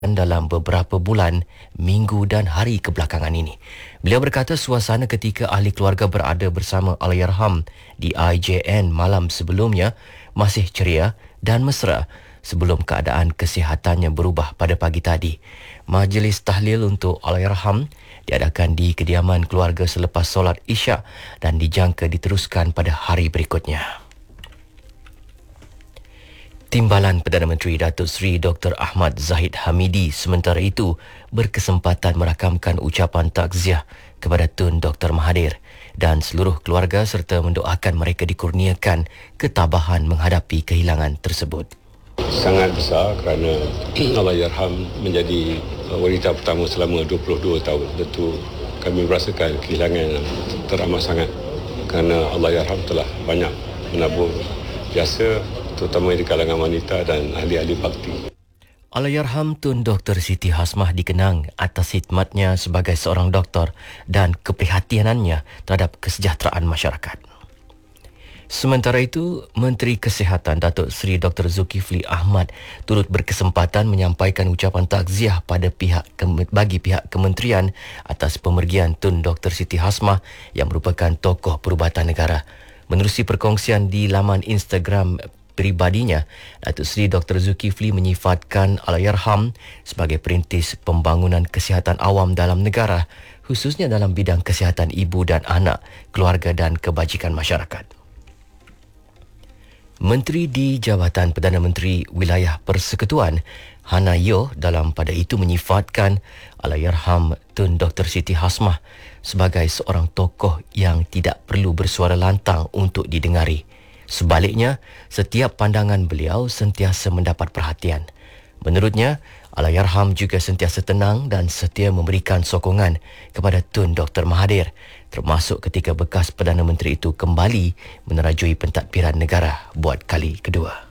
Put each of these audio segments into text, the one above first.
dalam beberapa bulan, minggu dan hari kebelakangan ini. Beliau berkata suasana ketika ahli keluarga berada bersama Allahyarham di IJN malam sebelumnya masih ceria dan mesra sebelum keadaan kesihatannya berubah pada pagi tadi. Majlis tahlil untuk Allahyarham diadakan di kediaman keluarga selepas solat Isyak dan dijangka diteruskan pada hari berikutnya. Timbalan Perdana Menteri Datuk Seri Dr. Ahmad Zahid Hamidi sementara itu berkesempatan merakamkan ucapan takziah kepada Tun Dr. Mahathir dan seluruh keluarga serta mendoakan mereka dikurniakan ketabahan menghadapi kehilangan tersebut. Sangat besar kerana Allahyarham menjadi wanita pertama selama 22 tahun. Tentu kami merasakan kehilangan teramat sangat kerana Allahyarham telah banyak menabur jasa terutama di kalangan wanita dan ahli-ahli bakti. Allahyarham Tun Dr. Siti Hasmah dikenang atas khidmatnya sebagai seorang doktor dan keprihatinannya terhadap kesejahteraan masyarakat. Sementara itu, Menteri Kesihatan Datuk Seri Dr. Zulkifli Ahmad turut berkesempatan menyampaikan ucapan takziah bagi pihak kementerian atas pemergian Tun Dr. Siti Hasmah yang merupakan tokoh perubatan negara. Menerusi perkongsian di laman Instagram peribadinya, Datuk Seri Dr. Zulkifli menyifatkan Allahyarham sebagai perintis pembangunan kesihatan awam dalam negara, khususnya dalam bidang kesihatan ibu dan anak, keluarga dan kebajikan masyarakat. Menteri di Jabatan Perdana Menteri Wilayah Persekutuan, Hana Yeoh, dalam pada itu menyifatkan Allahyarham Tun Dr. Siti Hasmah sebagai seorang tokoh yang tidak perlu bersuara lantang untuk didengari. Sebaliknya, setiap pandangan beliau sentiasa mendapat perhatian. Menurutnya, Allahyarham juga sentiasa tenang dan setia memberikan sokongan kepada Tun Dr. Mahathir, termasuk ketika bekas Perdana Menteri itu kembali menerajui pentadbiran negara buat kali kedua.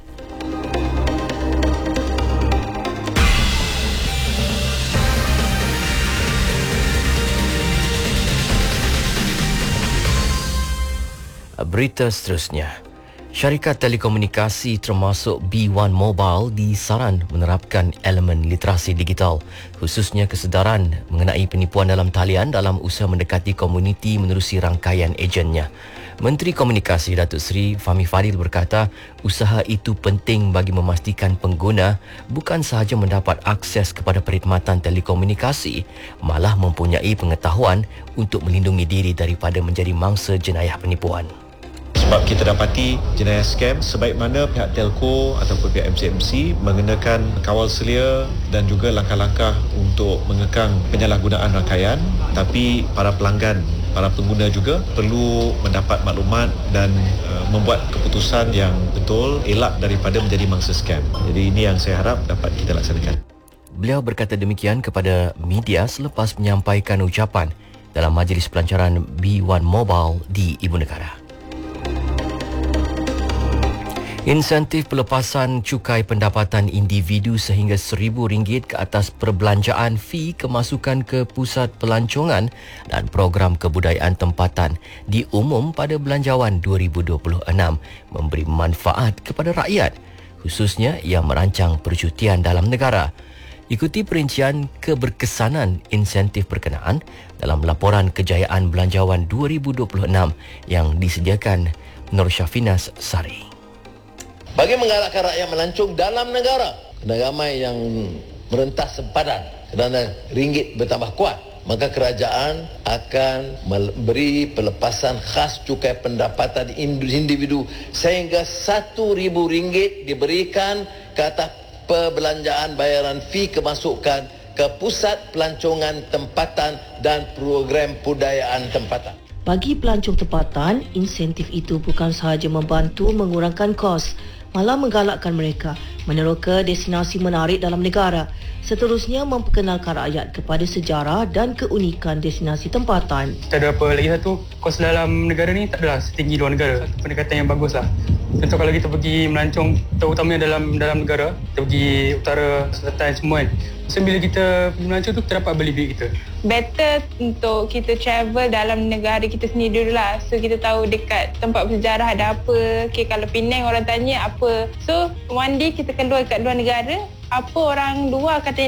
Berita seterusnya. Syarikat telekomunikasi termasuk B1 Mobile disaran menerapkan elemen literasi digital, khususnya kesedaran mengenai penipuan dalam talian dalam usaha mendekati komuniti menerusi rangkaian ejennya. Menteri Komunikasi Datuk Seri Fahmi Fadil berkata, usaha itu penting bagi memastikan pengguna bukan sahaja mendapat akses kepada perkhidmatan telekomunikasi, malah mempunyai pengetahuan untuk melindungi diri daripada menjadi mangsa jenayah penipuan. Sebab kita dapati jenayah scam sebaik mana pihak telco ataupun pihak MCMC mengenakan kawal selia dan juga langkah-langkah untuk mengekang penyalahgunaan rangkaian, tapi para pelanggan, para pengguna juga perlu mendapat maklumat dan membuat keputusan yang betul, elak daripada menjadi mangsa scam. Jadi ini yang saya harap dapat kita laksanakan. Beliau berkata demikian kepada media selepas menyampaikan ucapan dalam majlis pelancaran B1 Mobile di Ibu Negara. Insentif pelepasan cukai pendapatan individu sehingga RM1,000 ke atas perbelanjaan fee kemasukan ke pusat pelancongan dan program kebudayaan tempatan diumum pada Belanjawan 2026 memberi manfaat kepada rakyat, khususnya yang merancang percutian dalam negara. Ikuti perincian keberkesanan insentif berkenaan dalam laporan kejayaan Belanjawan 2026 yang disediakan Nur Syafinas Sari. Bagi menggalakkan rakyat melancong dalam negara, dan ramai yang merentas sempadan kerana ringgit bertambah kuat, maka kerajaan akan memberi pelepasan khas cukai pendapatan individu sehingga RM1,000 diberikan ke atas perbelanjaan bayaran fee kemasukan ke pusat pelancongan tempatan dan program budayaan tempatan. Bagi pelancong tempatan, insentif itu bukan sahaja membantu mengurangkan kos, malah menggalakkan mereka meneroka destinasi menarik dalam negara. Seterusnya, memperkenalkan rakyat kepada sejarah dan keunikan destinasi tempatan. Tak ada apa lagi satu, kos dalam negara ni tak adalah setinggi luar negara. Pendekatan yang bagus lah. Contoh kalau kita pergi melancong, terutamanya dalam negara, kita pergi utara, selatan semua kan. So bila kita pergi melancong tu, kita dapat beli duit kita. Better untuk kita travel dalam negara kita sendiri dulu lah. So kita tahu dekat tempat bersejarah ada apa. Okay, kalau Penang orang tanya apa. So one day kita keluar kat luar negara, apa orang luar kata